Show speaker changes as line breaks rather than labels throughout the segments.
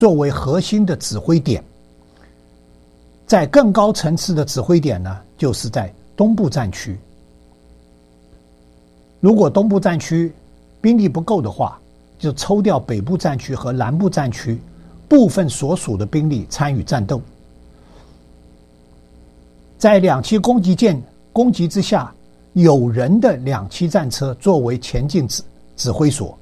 作为核心的指挥点。在更高层次的指挥点呢，就是在东部战区。如果东部战区兵力不够的话，就抽调北部战区和南部战区部分所属的兵力参与战斗。在两栖攻击舰攻击之下，有人的两栖战车作为前进指挥所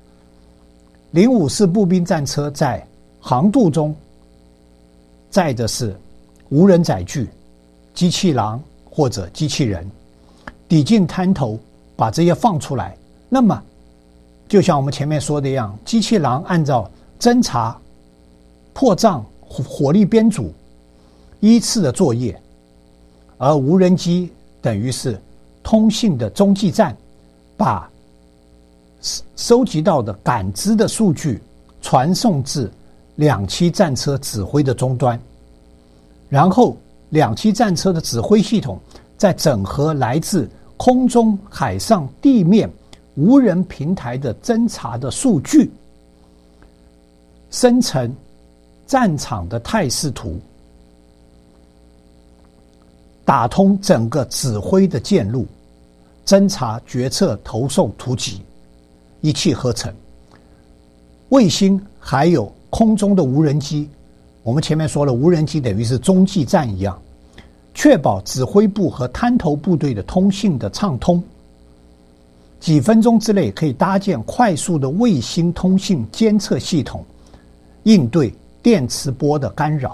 ，054步兵战车在航渡中载的是无人载具、机器狼或者机器人，抵近滩头把这些放出来。那么就像我们前面说的一样，机器狼按照侦察、破障、火力编组依次的作业，而无人机等于是通信的中继站，把收集到的感知的数据传送至两栖战车指挥的终端，然后两栖战车的指挥系统再整合来自空中、海上、地面无人平台的侦察的数据，生成战场的态势图，打通整个指挥的线路，侦察、决策、投送、突击，一气呵成。卫星还有空中的无人机，我们前面说了，无人机等于是中继站一样，确保指挥部和滩头部队的通信的畅通。几分钟之内可以搭建快速的卫星通信监测系统，应对电磁波的干扰。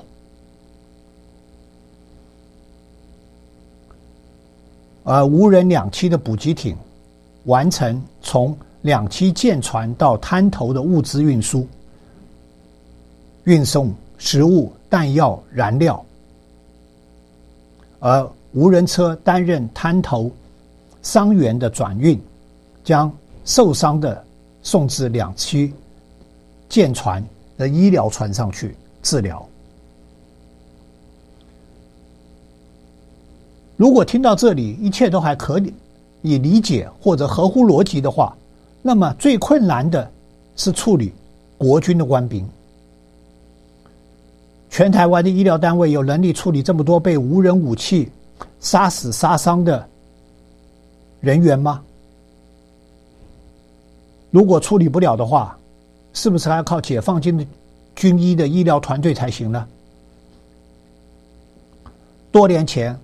而无人两栖的补给艇完成从两栖舰船到滩头的物资运输，运送食物、弹药、燃料，而无人车担任滩头伤员的转运，将受伤的送至两栖舰船的医疗船上去治疗。如果听到这里一切都还可以理解或者合乎逻辑的话，那么最困难的是处理国军的官兵。全台湾的医疗单位有能力处理这么多被无人武器杀死杀伤的人员吗？如果处理不了的话，是不是还要靠解放军的军医的医疗团队才行呢？多年前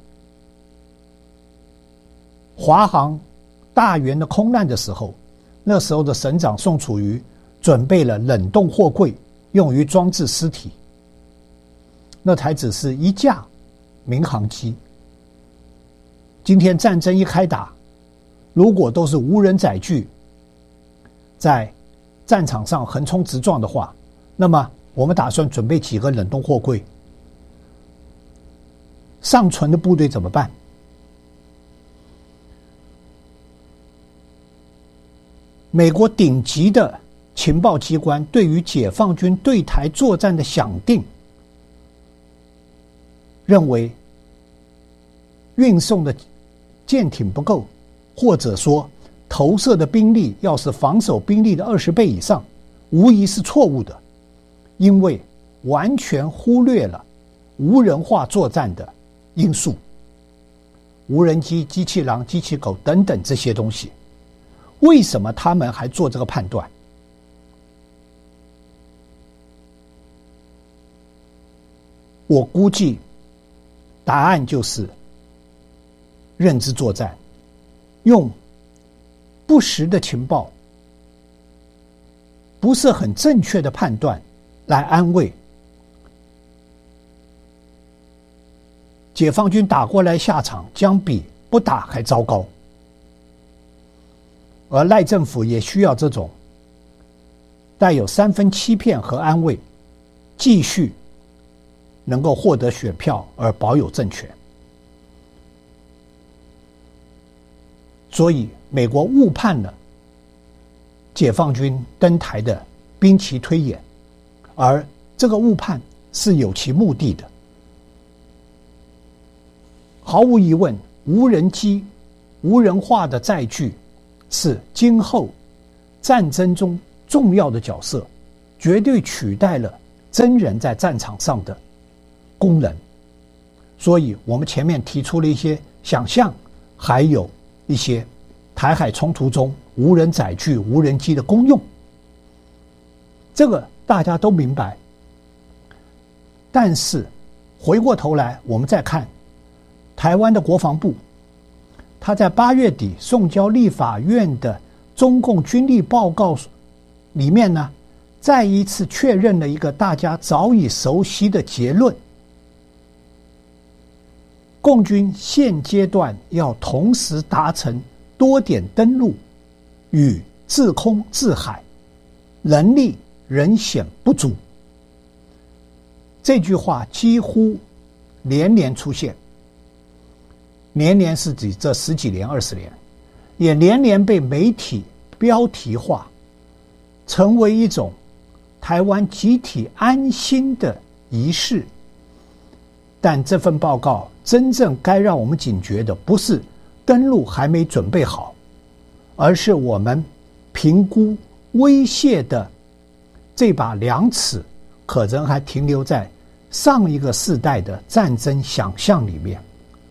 华航大员的空难的时候，那时候的省长宋楚瑜准备了冷冻货柜，用于装置尸体。那台只是一架民航机。今天战争一开打，如果都是无人载具在战场上横冲直撞的话，那么我们打算准备几个冷冻货柜，尚存的部队怎么办？美国顶级的情报机关对于解放军对台作战的想定，认为运送的舰艇不够，或者说投射的兵力要是防守兵力的20倍以上，无疑是错误的，因为完全忽略了无人化作战的因素，无人机、机器狼、机器狗等等这些东西。为什么他们还做这个判断？我估计答案就是认知作战，用不实的情报、不是很正确的判断来安慰解放军打过来下场将比不打还糟糕。而赖政府也需要这种带有3分欺骗和安慰，继续能够获得选票而保有政权。所以美国误判了解放军登台的兵棋推演，而这个误判是有其目的的。毫无疑问，无人机、无人化的载具是今后战争中重要的角色，绝对取代了真人在战场上的功能。所以我们前面提出了一些想象，还有一些台海冲突中无人载具、无人机的功用，这个大家都明白。但是回过头来，我们再看台湾的国防部，他在8月底送交立法院的中共军力报告里面呢，再一次确认了一个大家早已熟悉的结论：共军现阶段要同时达成多点登陆与制空制海，能力仍显不足。这句话几乎连连出现，连连是指这10几年、20年，也连连被媒体标题化，成为一种台湾集体安心的仪式。但这份报告真正该让我们警觉的，不是登陆还没准备好，而是我们评估威胁的这把量尺可能还停留在上一个世代的战争想象里面。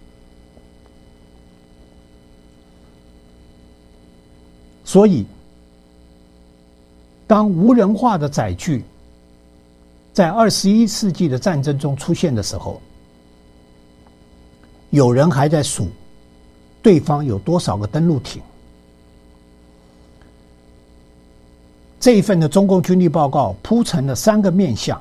所以当无人化的载具在21世纪的战争中出现的时候，有人还在数对方有多少个登陆艇。这一份的中共军力报告铺陈了3个面向：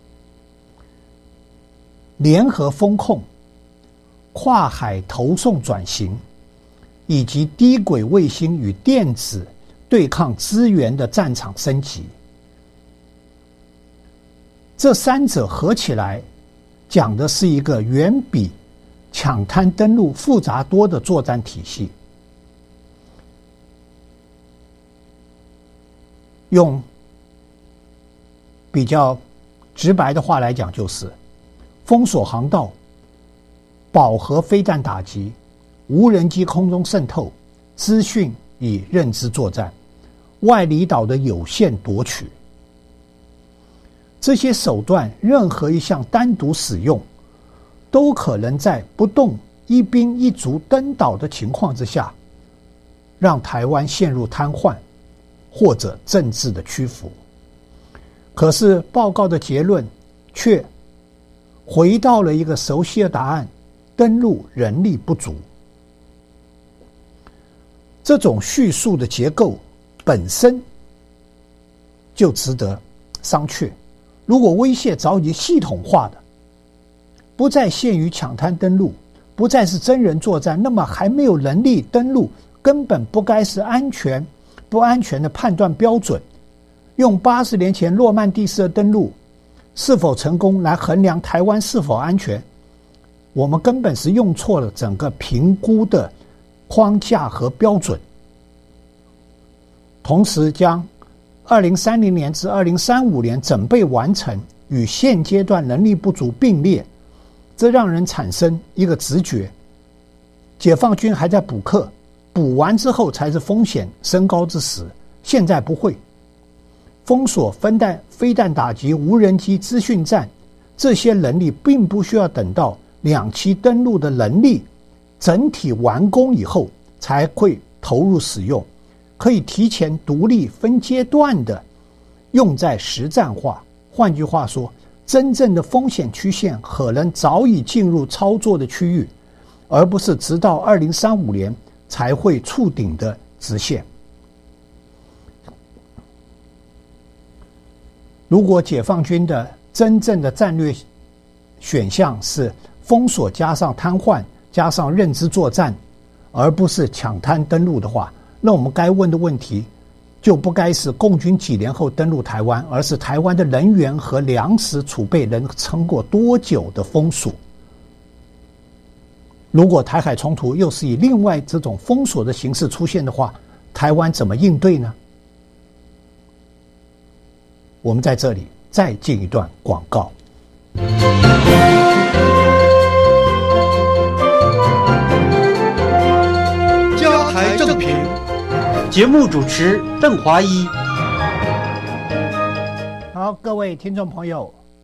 联合风控、跨海投送转型，以及低轨卫星与电子对抗资源的战场升级。这3者合起来讲的是一个远比抢滩登陆复杂多的作战体系。用比较直白的话来讲，就是封锁航道、饱和飞弹打击、无人机空中渗透、资讯与认知作战、外离岛的有限夺取。这些手段任何一项单独使用，都可能在不动一兵一卒登岛的情况之下，让台湾陷入瘫痪或者政治的屈服。可是报告的结论却回到了一个熟悉的答案：登陆人力不足。这种叙述的结构本身就值得商榷。如果威胁早已系统化的，不再限于抢滩登陆，不再是真人作战，那么还没有能力登陆，根本不该是不安全的判断标准。用80年前诺曼底式的登陆是否成功来衡量台湾是否安全，我们根本是用错了整个评估的框架和标准。同时将2030年至2035年准备完成与现阶段能力不足并列，这让人产生一个直觉：解放军还在补课，补完之后才是风险升高之时，现在不会。封锁飞弹打击、无人机资讯战，这些能力并不需要等到2栖登陆的能力整体完工以后才会投入使用，可以提前独立分阶段的用在实战化。换句话说，真正的风险曲线可能早已进入操作的区域，而不是直到2035年才会触顶的直线。如果解放军的真正的战略选项是封锁加上瘫痪加上认知作战，而不是抢滩登陆的话，那我们该问的问题就不该是共军几年后登陆台湾，而是台湾的能源和粮食储备能撑过多久的封锁。如果台海冲突又是以另外这种封锁的形式出现的话，台湾怎么应对呢？我们在这里再进一段广告。
加台正评，节目主持邓华一。
好，各位听众朋友，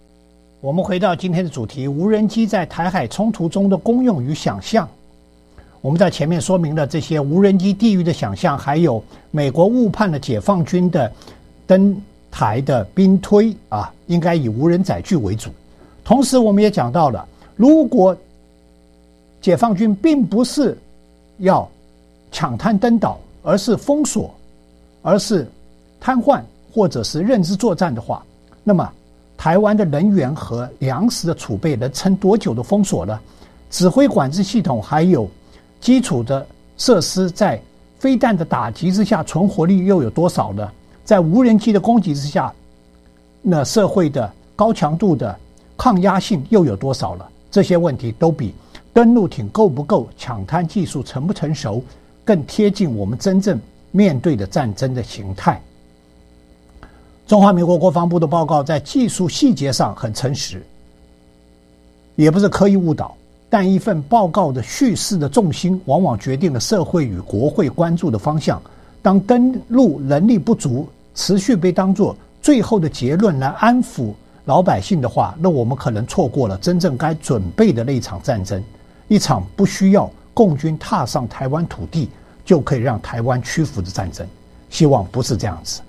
我们回到今天的主题，无人机在台海冲突中的功用与想象。我们在前面说明了这些无人机地狱的想象，还有美国误判了解放军的登台的兵推应该以无人载具为主。同时我们也讲到了，如果解放军并不是要抢滩登岛，而是封锁，而是瘫痪或者是认知作战的话，那么台湾的人员和粮食的储备能撑多久的封锁呢？指挥管制系统还有基础的设施在飞弹的打击之下存活率又有多少呢？在无人机的攻击之下，那社会的高强度的抗压性又有多少了？这些问题都比登陆艇够不够、抢滩技术成不成熟更贴近我们真正面对的战争的形态。中华民国国防部的报告在技术细节上很诚实，也不是刻意误导，但一份报告的叙事的重心往往决定了社会与国会关注的方向。当登陆能力不足持续被当作最后的结论来安抚老百姓的话，那我们可能错过了真正该准备的那一场战争，一场不需要共军踏上台湾土地就可以让台湾屈服的战争。希望不是这样子。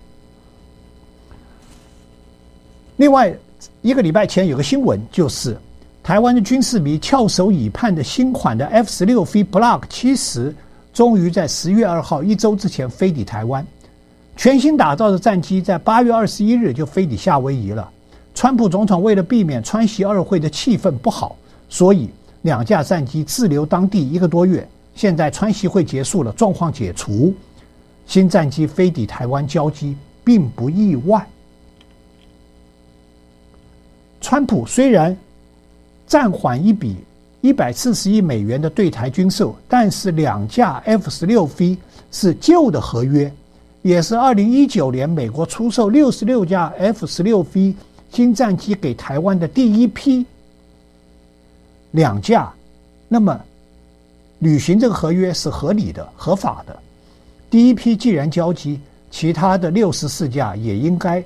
另外一个礼拜前有个新闻，就是台湾的军事迷翘首以盼的新款的 F-16V Block 70终于在10月2号1周之前飞抵台湾。全新打造的战机在8月21日就飞抵夏威夷了。川普总统为了避免川习二会的气氛不好，所以2架战机滞留当地1个多月。现在川习会结束了，状况解除，新战机飞抵台湾交机并不意外。川普虽然暂缓一笔140亿美元的对台军售，但是2架 F-16V 是旧的合约，也是2019年美国出售66架 F-16V 新战机给台湾的第一批2架，那么履行这个合约是合理的、合法的。第一批既然交机，其他的64架也应该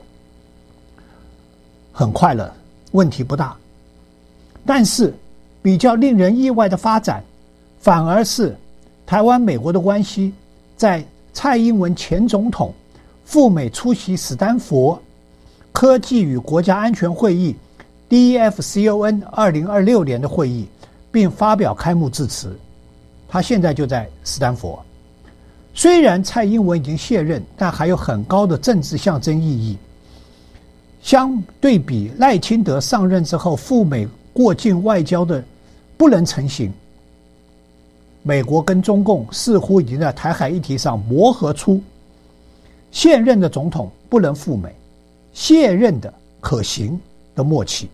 很快了，问题不大。但是比较令人意外的发展，反而是台湾美国的关系，在蔡英文前总统赴美出席史丹佛科技与国家安全会议 DEFCON 2026年的会议，并发表开幕致辞。他现在就在史丹佛。虽然蔡英文已经卸任，但还有很高的政治象征意义。相对比赖清德上任之后赴美过境外交的不能成行，美国跟中共似乎已经在台海议题上磨合出现任的总统不能赴美，卸任的可行的默契。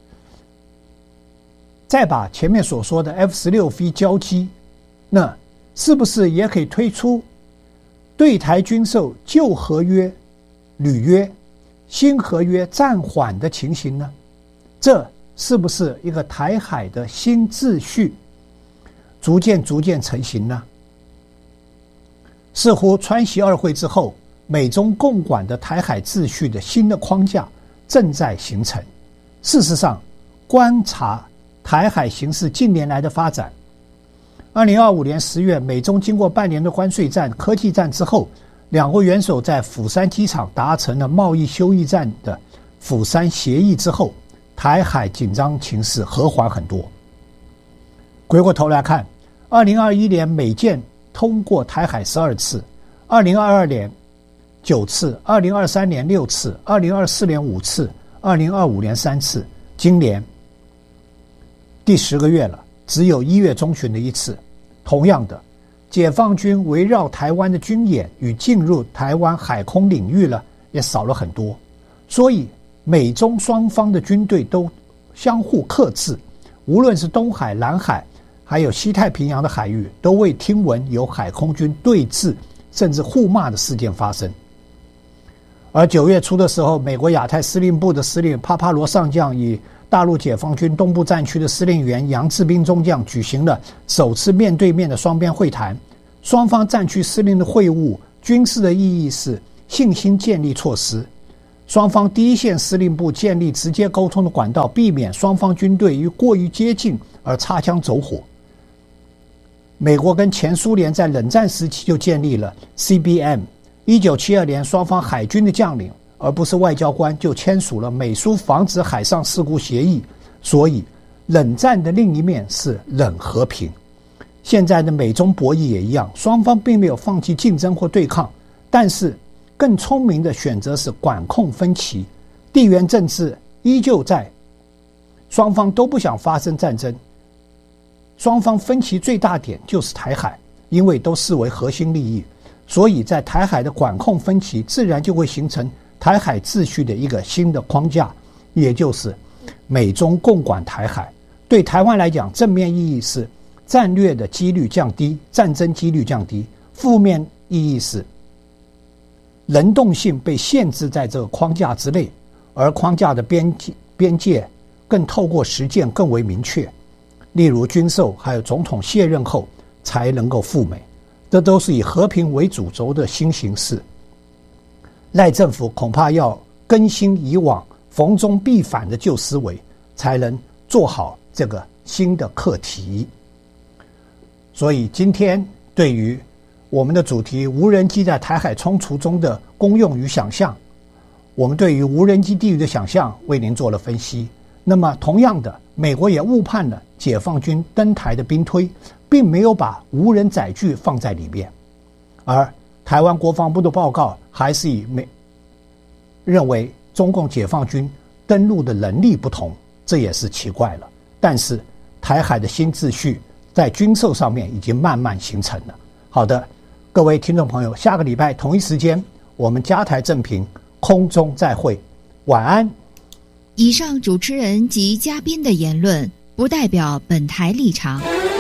再把前面所说的 F-16V 交机，那是不是也可以推出对台军售旧合约履约，新合约暂缓的情形呢？这是不是一个台海的新秩序逐渐成型呢？似乎川习二会之后，美中共管的台海秩序的新的框架正在形成。事实上，观察台海形势近年来的发展，2025年10月，美中经过半年的关税战、科技战之后，两国元首在釜山机场达成了贸易休议战的釜山协议之后，台海紧张情势和缓很多。回过头来看，2021年美舰通过台海12次，2022年9次，2023年6次，2024年5次，2025年3次，今年第10个月了，只有1月中旬的1次。同样的，解放军围绕台湾的军演与进入台湾海空领域了，也少了很多。所以美中双方的军队都相互克制，无论是东海、南海还有西太平洋的海域，都未听闻有海空军对峙甚至互骂的事件发生。而9月初的时候，美国亚太司令部的司令帕帕罗上将与大陆解放军东部战区的司令员杨志斌中将举行了首次面对面的双边会谈。双方战区司令的会晤，军事的意义是信心建立措施。 双方第一线司令部建立直接沟通的管道，避免双方军队于过于接近而擦枪走火。美国跟前苏联在冷战时期就建立了 CBM。1972年，双方海军的将领而不是外交官就签署了美苏防止海上事故协议。所以冷战的另一面是冷和平。现在的美中博弈也一样，双方并没有放弃竞争或对抗，但是更聪明的选择是管控分歧。地缘政治依旧在，双方都不想发生战争。双方分歧最大点就是台海，因为都视为核心利益，所以在台海的管控分歧自然就会形成台海秩序的一个新的框架，也就是美中共管台海。对台湾来讲，正面意义是战略的几率降低，战争几率降低；负面意义是能动性被限制在这个框架之内，而框架的边界更透过实践更为明确。例如军售还有总统卸任后才能够赴美，这都是以和平为主轴的新形势。赖政府恐怕要更新以往逢中必反的旧思维，才能做好这个新的课题。所以今天对于我们的主题无人机在台海冲突中的功用与想象，我们对于无人机地狱的想象为您做了分析。那么同样的，美国也误判了解放军登台的兵推，并没有把无人载具放在里面，而台湾国防部的报告还是认为中共解放军登陆的能力不同，这也是奇怪了。但是台海的新秩序在军售上面已经慢慢形成了。好的，各位听众朋友，下个礼拜同一时间我们加台正评空中再会，晚安。
以上主持人及嘉宾的言论不代表本台立场。